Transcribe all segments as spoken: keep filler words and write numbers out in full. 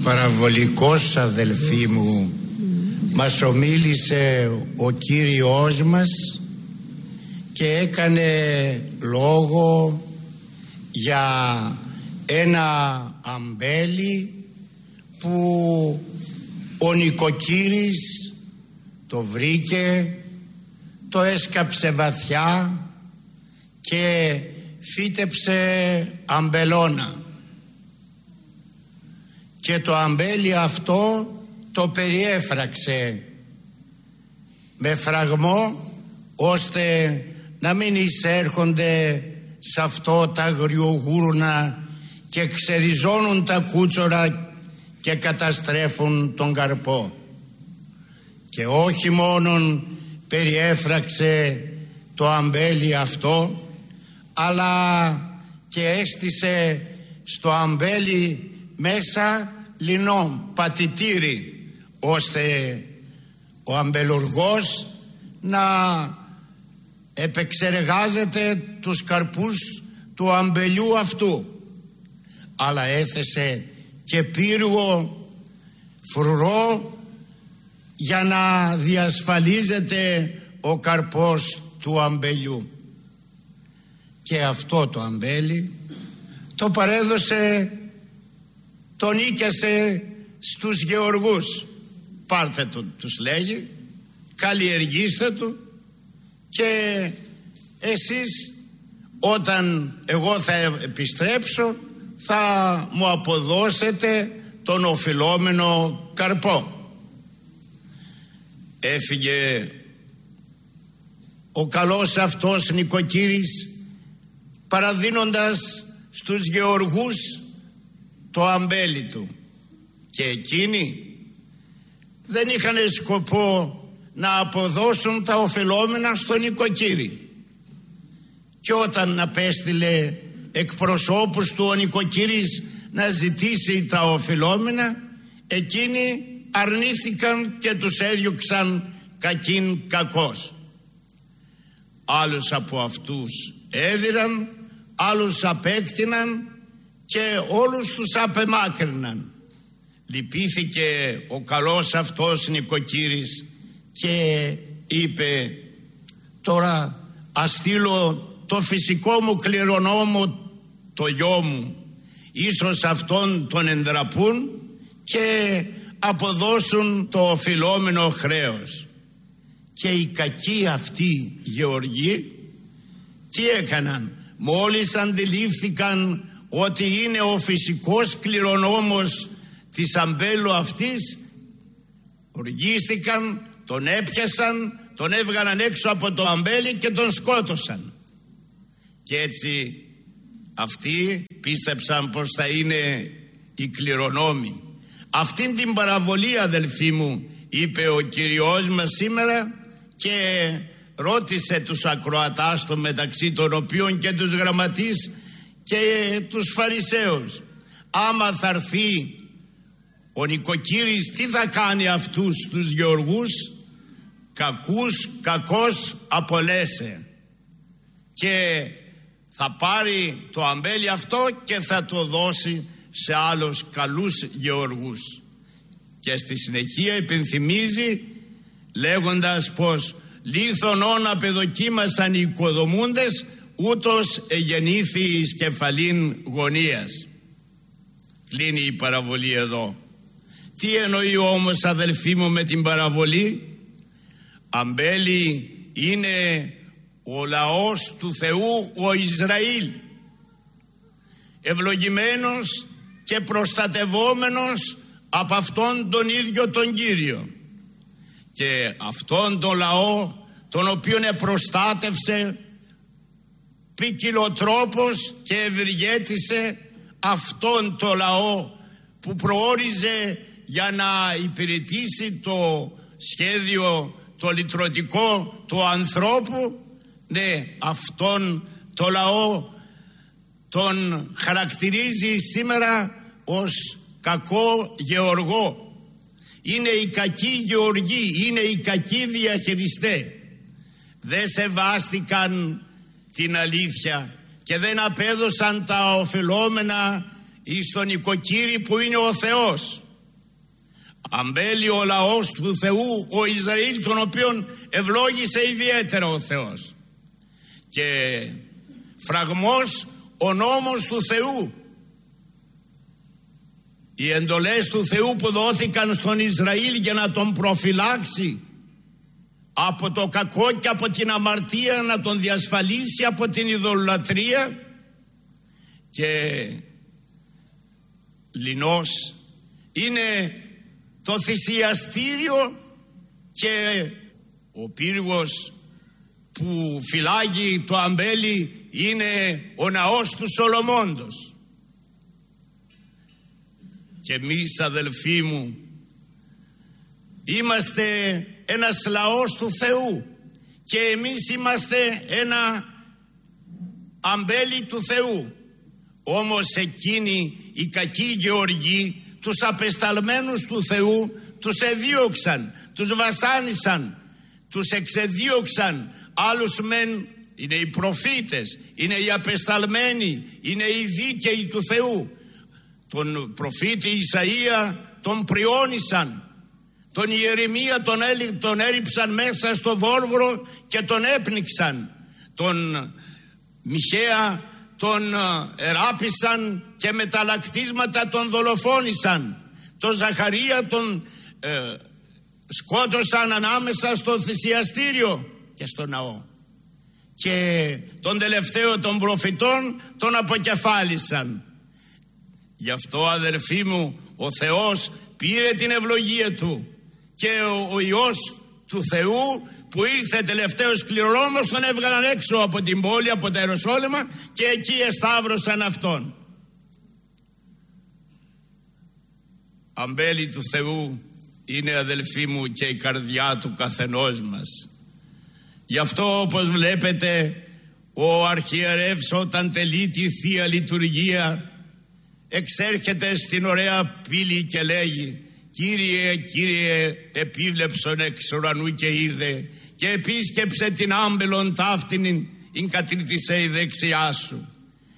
Παραβολικός, αδελφοί μου, μας ομίλησε ο Κύριος μας και έκανε λόγο για ένα αμπέλι που ο νοικοκύρης το βρήκε, το έσκαψε βαθιά και φύτεψε αμπελώνα, και το αμπέλι αυτό το περιέφραξε με φραγμό, ώστε να μην εισέρχονται σε αυτό τα αγριογούρνα και ξεριζώνουν τα κούτσορα και καταστρέφουν τον καρπό. Και όχι μόνον περιέφραξε το αμπέλι αυτό, αλλά και έστησε στο αμπέλι μέσα λινό πατητήρι, ώστε ο αμπελουργός να επεξεργάζεται τους καρπούς του αμπελιού αυτού. Αλλά έθεσε και πύργο φρουρό για να διασφαλίζεται ο καρπός του αμπελιού. Και αυτό το αμπέλι το παρέδωσε, το νίκιασε στους γεωργούς. Πάρτε το, τους λέγει, καλλιεργήστε το, και εσείς όταν εγώ θα επιστρέψω θα μου αποδώσετε τον οφειλόμενο καρπό. Έφυγε ο καλός αυτός νοικοκύρης παραδίνοντας στους γεωργούς το αμπέλι του, και εκείνοι δεν είχαν σκοπό να αποδώσουν τα οφειλόμενα στον νοικοκύρη. Και όταν απέστειλε εκπροσώπους του ο νοικοκύρης να ζητήσει τα οφειλόμενα, εκείνοι αρνήθηκαν και τους έδιωξαν κακήν κακός. Άλλους από αυτούς έδιραν, άλλους απέκτηναν και όλους τους απεμάκρυναν. Λυπήθηκε ο καλός αυτός νοικοκύρης και είπε, τώρα ας στείλω το φυσικό μου κληρονόμο, το γιο μου, ίσως αυτόν τον εντραπούν και αποδώσουν το οφειλόμενο χρέος. Και οι κακοί αυτοί γεωργοί τι έκαναν? Μόλις αντιλήφθηκαν ότι είναι ο φυσικός κληρονόμος της αμπέλου αυτής, οργίστηκαν, τον έπιασαν, τον έβγαλαν έξω από το αμπέλι και τον σκότωσαν. Και έτσι αυτοί πίστεψαν πως θα είναι οι κληρονόμοι. Αυτήν την παραβολή, αδελφοί μου, είπε ο Κυριός μας σήμερα, και ρώτησε τους ακροατάς του, μεταξύ των οποίων και τους γραμματείς και τους Φαρισαίους, άμα θα έρθει ο νοικοκύρης τι θα κάνει αυτούς τους γεωργούς? Κακούς κακός απολέσε, και θα πάρει το αμπέλι αυτό και θα το δώσει σε άλλους καλούς γεωργούς. Και στη συνεχεία υπενθυμίζει λέγοντας πως λίθον όνα παιδοκίμασαν οι οικοδομούντες, ούτως εγεννήθη εις κεφαλήν γωνίας. Κλείνει η παραβολή εδώ. Τι εννοεί όμως, αδελφοί μου, με την παραβολή? Αμπέλι είναι ο λαός του Θεού, ο Ισραήλ, ευλογημένος και προστατευόμενος από αυτόν τον ίδιο τον Κύριο. Και αυτόν τον λαό, τον οποίον επροστάτευσε ποικιλοτρόπως και ευεργέτησε, αυτόν το λαό που προόριζε για να υπηρετήσει το σχέδιο το λυτρωτικό του ανθρώπου, ναι, αυτόν το λαό τον χαρακτηρίζει σήμερα ως κακό γεωργό. Είναι οι κακοί γεωργοί, είναι οι κακοί διαχειριστές. Δεν σεβάστηκαν την αλήθεια και δεν απέδωσαν τα οφειλόμενα εις τον νοικοκύρη που είναι ο Θεός. αμπέλει ο λαός του Θεού, ο Ισραήλ, τον οποίον ευλόγησε ιδιαίτερα ο Θεός. Και φραγμός ο νόμος του Θεού, οι εντολές του Θεού που δόθηκαν στον Ισραήλ για να τον προφυλάξει από το κακό και από την αμαρτία, να τον διασφαλίσει από την ειδωλολατρία. Και λινός είναι το θυσιαστήριο και ο πύργος που φυλάγει το αμπέλι είναι ο ναός του Σολομώντος. Και εμείς, αδελφοί μου, είμαστε ένας λαός του Θεού και εμείς είμαστε ένα αμπέλι του Θεού. Όμως εκείνοι οι κακοί γεωργοί, τους απεσταλμένους του Θεού, τους εδίωξαν, τους βασάνισαν, τους εξεδίωξαν. Άλλους μεν είναι οι προφήτες, είναι οι απεσταλμένοι, είναι οι δίκαιοι του Θεού. Τον προφήτη Ισαΐα τον πριώνησαν, τον Ιερεμία τον, έλει, τον έριψαν μέσα στο βόρβρο και τον έπνιξαν, τον Μιχαία τον εράπησαν και με τα λακτίσματα τον δολοφόνησαν, τον Ζαχαρία τον ε, σκότωσαν ανάμεσα στο θυσιαστήριο και στο ναό, και τον τελευταίο των προφητών τον αποκεφάλισαν. Γι' αυτό, αδερφοί μου, ο Θεός πήρε την ευλογία του και ο, ο Υιός του Θεού που ήρθε τελευταίος κληρονόμος τον έβγαλαν έξω από την πόλη, από τα Ιεροσόλυμα, και εκεί εσταύρωσαν αυτόν. Αμπέλι του Θεού είναι, αδελφοί μου, και η καρδιά του καθενός μας. Γι' αυτό, όπως βλέπετε, ο αρχιερεύς όταν τελεί τη Θεία Λειτουργία εξέρχεται στην ωραία πύλη και λέγει: Κύριε, Κύριε, επίβλεψον εξ ουρανού και είδε, και επίσκεψε την άμπελον ταύτην ειν κατρίτησε η δεξιά σου.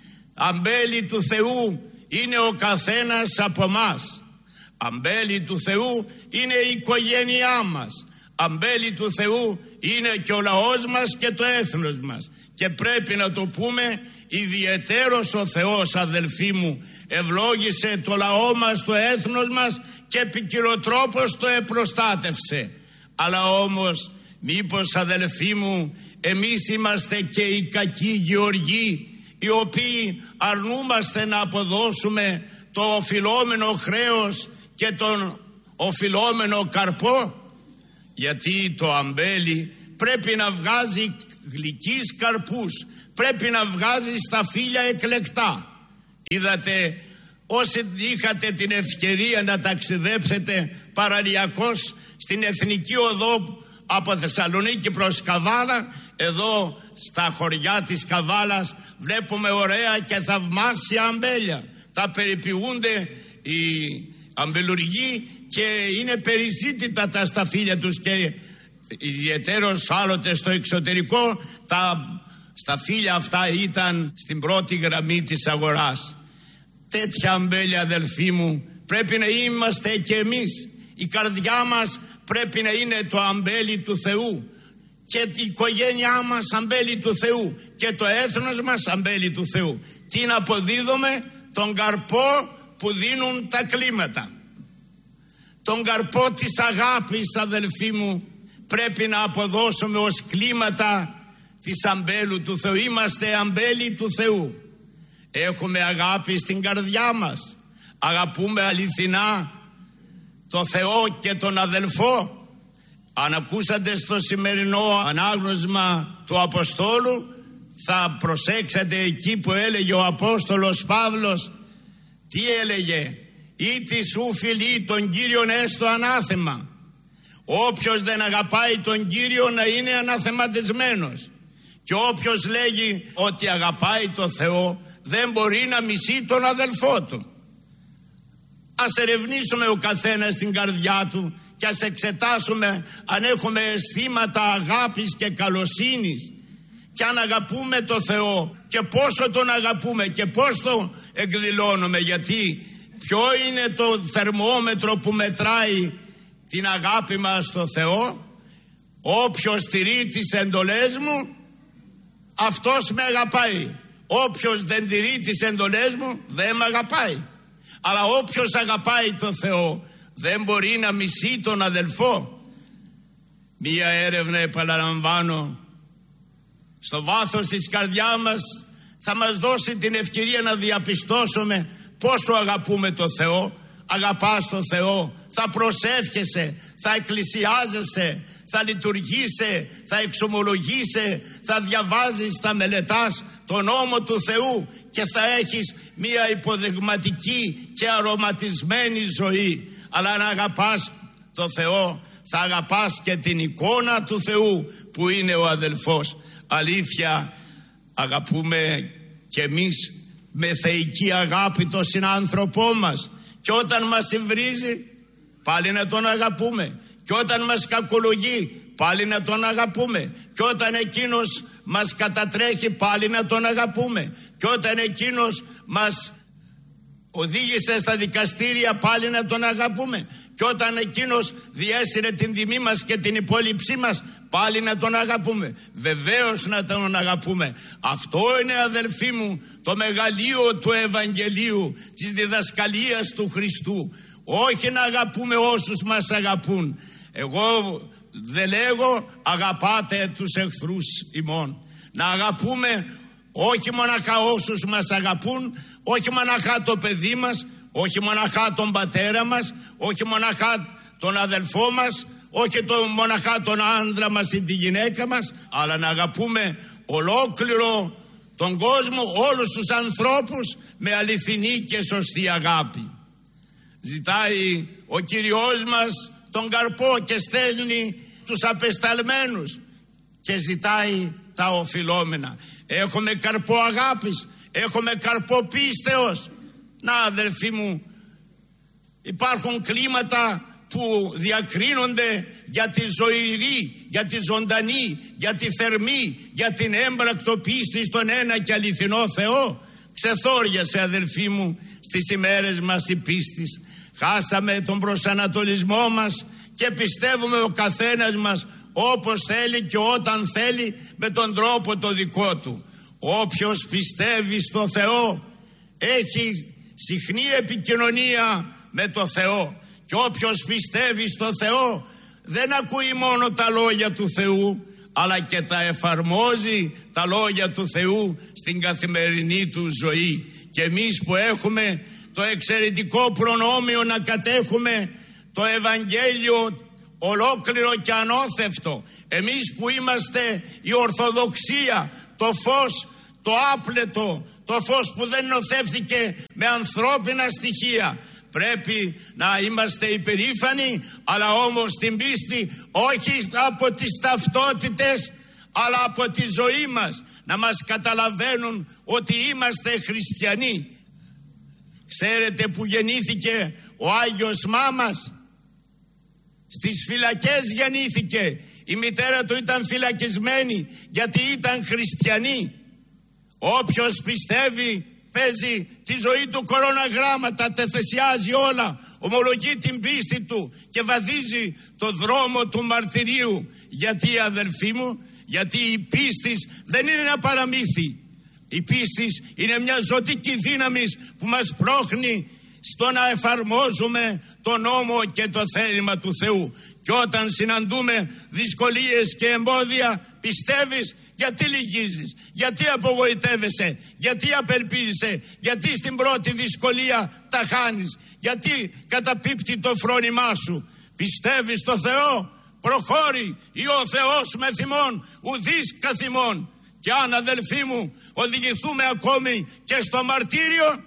Αμπέλι του Θεού είναι ο καθένας από μας. Αμπέλι του Θεού είναι η οικογένειά μας. Αμπέλι του Θεού είναι και ο λαός μας και το έθνος μας. Και πρέπει να το πούμε, ιδιαιτέρως ο Θεός, αδελφοί μου, ευλόγησε το λαό μας, το έθνος μας, και ποικιλοτρόπως το επροστάτευσε. Αλλά όμως, μήπως, αδελφοί μου, εμείς είμαστε και οι κακοί γεωργοί, οι οποίοι αρνούμαστε να αποδώσουμε το οφειλόμενο χρέος και τον οφειλόμενο καρπό? Γιατί το αμπέλι πρέπει να βγάζει γλυκείς καρπούς, πρέπει να βγάζει στα φύλλα εκλεκτά. Είδατε, όσοι είχατε την ευκαιρία να ταξιδέψετε παραλιακώς στην Εθνική Οδό από Θεσσαλονίκη προς Καβάλα, εδώ στα χωριά της Καβάλας βλέπουμε ωραία και θαυμάσια αμπέλια. Τα περιποιούνται οι αμπελουργοί και είναι περιζήτητα τα σταφύλια τους, και ιδιαιτέρως άλλοτε στο εξωτερικό τα σταφύλια αυτά ήταν στην πρώτη γραμμή της αγοράς. Τέτοια αμπέλια, αδελφοί μου, πρέπει να είμαστε και εμείς. Η καρδιά μας πρέπει να είναι το αμπέλι του Θεού, και η οικογένειά μας αμπέλι του Θεού, και το έθνος μας αμπέλι του Θεού. Τι να αποδίδουμε? Τον καρπό που δίνουν τα κλίματα, τον καρπό της αγάπης, αδελφοί μου, πρέπει να αποδώσουμε ως κλίματα της αμπέλου του Θεού. Είμαστε αμπέλι του Θεού. Έχουμε αγάπη στην καρδιά μας, αγαπούμε αληθινά το Θεό και τον αδελφό. Αν ακούσατε στο σημερινό ανάγνωσμα του Αποστόλου, θα προσέξατε εκεί που έλεγε ο Απόστολος Παύλος. Τι έλεγε? Ήτι σου φιλεί τον Κύριον έστω ανάθεμα. Όποιος δεν αγαπάει τον Κύριο να είναι αναθεματισμένος. Και όποιος λέγει ότι αγαπάει το Θεό δεν μπορεί να μισεί τον αδελφό του. Ας ερευνήσουμε ο καθένας την καρδιά του και ας εξετάσουμε αν έχουμε αισθήματα αγάπης και καλοσύνης, και αν αγαπούμε το Θεό και πόσο τον αγαπούμε και πώς τον εκδηλώνουμε. Γιατί Ποιο είναι το θερμόμετρο που μετράει την αγάπη μας στο Θεό? Όποιος τηρεί τις εντολές μου, αυτός με αγαπάει. Όποιος δεν τηρεί τις εντολές μου, δεν με αγαπάει. Αλλά όποιος αγαπάει το Θεό δεν μπορεί να μισεί τον αδελφό. Μία έρευνα, επαναλαμβάνω, στο βάθος της καρδιάς μας θα μας δώσει την ευκαιρία να διαπιστώσουμε πόσο αγαπούμε το Θεό. Αγαπάς το Θεό, θα προσεύχεσαι, θα εκκλησιάζεσαι, θα λειτουργείσαι, θα εξομολογείσαι, θα διαβάζεις, θα μελετάς τον νόμο του Θεού και θα έχεις μία υποδεγματική και αρωματισμένη ζωή. Αλλά αν αγαπάς το Θεό, θα αγαπάς και την εικόνα του Θεού που είναι ο αδελφός. Αλήθεια, αγαπούμε και εμείς με θεϊκή αγάπη τον συνάνθρωπό μας, και όταν μας υβρίζει πάλι να τον αγαπούμε, και όταν μας κακολογεί πάλι να τον αγαπούμε, και όταν εκείνος μας κατατρέχει πάλι να τον αγαπούμε, και όταν εκείνος μας οδήγησε στα δικαστήρια πάλι να τον αγαπούμε, και όταν εκείνος διέσυρε την τιμή μας και την υπόλοιψή μας πάλι να τον αγαπούμε. Βεβαίως να τον αγαπούμε. Αυτό είναι, αδελφοί μου, το μεγαλείο του Ευαγγελίου, της διδασκαλίας του Χριστού. Όχι να αγαπούμε όσους μας αγαπούν. Εγώ δεν λέγω αγαπάτε τους εχθρούς ημών. Να αγαπούμε όχι μοναχά όσους μας αγαπούν, όχι μοναχά το παιδί μας, όχι μοναχά τον πατέρα μας, όχι μοναχά τον αδελφό μας, όχι το μοναχά τον άντρα μας ή τη γυναίκα μας, αλλά να αγαπούμε ολόκληρο τον κόσμο, όλους τους ανθρώπους με αληθινή και σωστή αγάπη. Ζητάει ο Κυριός μας τον καρπό και στέλνει τους απεσταλμένους και ζητάει τα οφειλόμενα. Έχουμε καρπό αγάπης, έχουμε καρπό πίστεως. Να, αδελφοί μου, υπάρχουν κλίματα που διακρίνονται για τη ζωηρή, για τη ζωντανή, για τη θερμή, για την έμπρακτο πίστη στον ένα και αληθινό Θεό. Ξεθόριασε, αδελφοί μου, στις ημέρες μας η πίστης. Χάσαμε τον προσανατολισμό μας και πιστεύουμε ο καθένας μας όπως θέλει και όταν θέλει, με τον τρόπο το δικό του. Όποιος πιστεύει στο Θεό έχει συχνή επικοινωνία με το Θεό, και όποιος πιστεύει στο Θεό δεν ακούει μόνο τα λόγια του Θεού, αλλά και τα εφαρμόζει τα λόγια του Θεού στην καθημερινή του ζωή. Και εμείς που έχουμε το εξαιρετικό προνόμιο να κατέχουμε το Ευαγγέλιο ολόκληρο και ανώθευτο, εμείς που είμαστε η Ορθοδοξία, το φως, το άπλετο, το φως που δεν νοθεύθηκε με ανθρώπινα στοιχεία, πρέπει να είμαστε υπερήφανοι, αλλά όμως την πίστη όχι από τις ταυτότητες, αλλά από τη ζωή μας, να μας καταλαβαίνουν ότι είμαστε χριστιανοί. Ξέρετε που γεννήθηκε ο Άγιος Μάμας? Στις φυλακές γεννήθηκε. Η μητέρα του ήταν φυλακισμένη γιατί ήταν χριστιανή. Όποιος πιστεύει παίζει τη ζωή του κοροναγράμματα, τεθεσιάζει όλα, ομολογεί την πίστη του και βαδίζει το δρόμο του μαρτυρίου. Γιατί, αδελφοί μου? Γιατί η πίστη δεν είναι ένα παραμύθι. Η πίστη είναι μια ζωτική δύναμη που μας πρόχνει στο να εφαρμόζουμε τον νόμο και το θέλημα του Θεού. Και όταν συναντούμε δυσκολίες και εμπόδια, πιστεύεις? Γιατί λυγίζεις? Γιατί απογοητεύεσαι? Γιατί απελπίζεσαι? Γιατί στην πρώτη δυσκολία τα χάνεις? Γιατί καταπίπτει το φρόνημά σου? Πιστεύεις στο Θεό? Προχώρη, ή ο Θεός με θυμών, ουδείς καθημών. Και αν, αδελφοί μου, οδηγηθούμε ακόμη και στο μαρτύριο,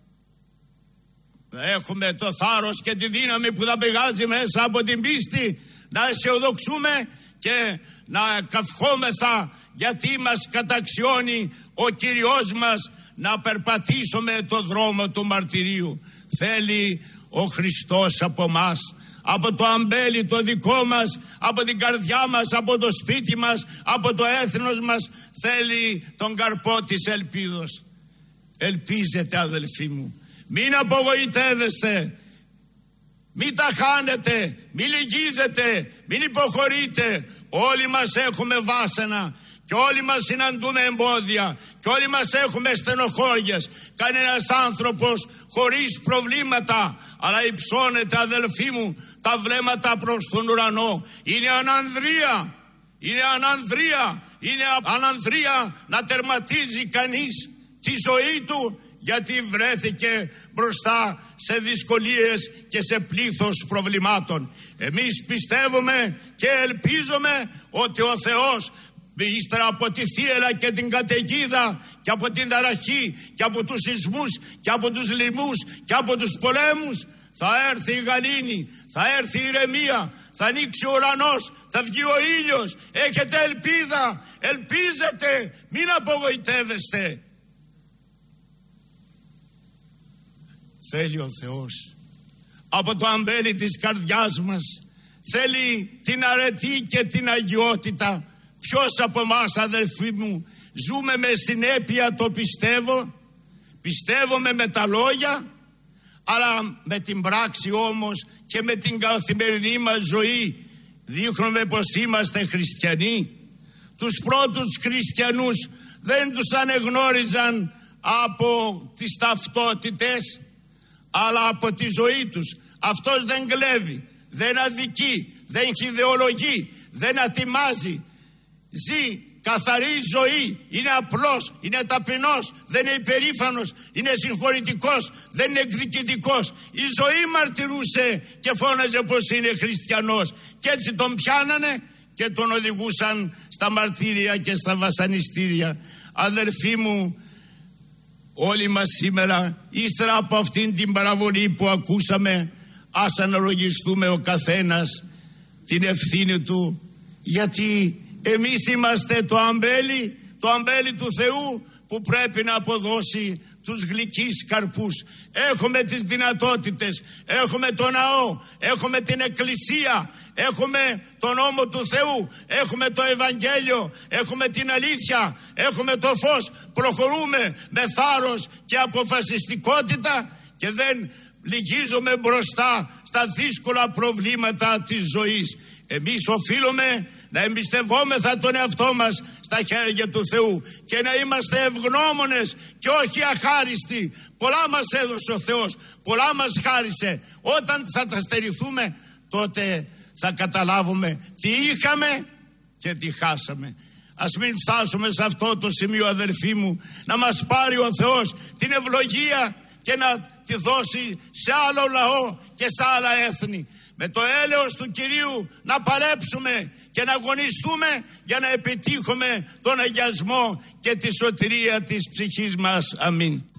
έχουμε το θάρρος και τη δύναμη που θα πηγάζει μέσα από την πίστη να αισιοδοξούμε και να καυχόμεθα, γιατί μας καταξιώνει ο Κύριος μας να περπατήσουμε το δρόμο του μαρτυρίου. Θέλει ο Χριστός από μας, από το αμπέλι το δικό μας, από την καρδιά μας, από το σπίτι μας, από το έθνος μας, θέλει τον καρπό της ελπίδος. Ελπίζετε, αδελφοί μου, Μην απογοητεύεστε, μην τα χάνετε, μην λυγίζετε, μην υποχωρείτε. Όλοι μας έχουμε βάσανα και όλοι μας συναντούμε εμπόδια και όλοι μας έχουμε στενοχώριες. Κανένας άνθρωπος χωρίς προβλήματα, αλλά υψώνεται, αδελφοί μου, τα βλέμματα προς τον ουρανό. Είναι ανανδρεία, είναι ανανδρεία, είναι ανανδρεία να τερματίζει κανείς τη ζωή του, γιατί βρέθηκε μπροστά σε δυσκολίες και σε πλήθος προβλημάτων. Εμείς πιστεύουμε και ελπίζουμε ότι ο Θεός, ύστερα από τη θύελλα και την καταιγίδα και από την ταραχή και από τους σεισμούς και από τους λοιμούς και από τους πολέμους, θα έρθει η γαλήνη, θα έρθει η ηρεμία, θα ανοίξει ο ουρανός, θα βγει ο ήλιος. Έχετε ελπίδα, ελπίζετε, μην απογοητεύεστε. Θέλει ο Θεός από το αμπέλι της καρδιάς μας, θέλει την αρετή και την αγιότητα. Ποιος από εμάς, αδελφοί μου, ζούμε με συνέπεια το πιστεύω, πιστεύουμε με τα λόγια, αλλά με την πράξη όμως και με την καθημερινή μας ζωή δείχνουμε πως είμαστε χριστιανοί. Τους πρώτους χριστιανούς δεν τους ανεγνώριζαν από τις ταυτότητες, αλλά από τη ζωή τους. Αυτός δεν κλέβει, δεν αδικεί, δεν χυδεολογεί, δεν ατιμάζει. Ζει καθαρή ζωή, είναι απλός, είναι ταπεινός, δεν είναι υπερήφανος, είναι συγχωρητικός, δεν είναι εκδικητικός. Η ζωή μαρτυρούσε και φώναζε πως είναι χριστιανός, και έτσι τον πιάνανε και τον οδηγούσαν στα μαρτύρια και στα βασανιστήρια. Αδελφοί μου, όλοι μας σήμερα, ύστερα από αυτήν την παραβολή που ακούσαμε, ας αναλογιστούμε ο καθένας την ευθύνη του, γιατί εμείς είμαστε το αμπέλι, το αμπέλι του Θεού που πρέπει να αποδώσει τους γλυκείς καρπούς. Έχουμε τις δυνατότητες, έχουμε το ναό, έχουμε την εκκλησία, έχουμε τον νόμο του Θεού, έχουμε το Ευαγγέλιο, έχουμε την αλήθεια, έχουμε το φως. Προχωρούμε με θάρρος και αποφασιστικότητα και δεν λυγίζουμε μπροστά στα δύσκολα προβλήματα της ζωής. Εμείς οφείλουμε να εμπιστευόμεθα τον εαυτό μας στα χέρια του Θεού και να είμαστε ευγνώμονες και όχι αχάριστοι. Πολλά μας έδωσε ο Θεός, πολλά μας χάρισε. Όταν θα τα στερηθούμε, τότε θα καταλάβουμε τι είχαμε και τι χάσαμε. Ας μην φτάσουμε σε αυτό το σημείο, αδελφοί μου, να μας πάρει ο Θεός την ευλογία και να τη δώσει σε άλλο λαό και σε άλλα έθνη. Με το έλεος του Κυρίου να παλέψουμε και να αγωνιστούμε για να επιτύχουμε τον αγιασμό και τη σωτηρία της ψυχής μας. Αμήν.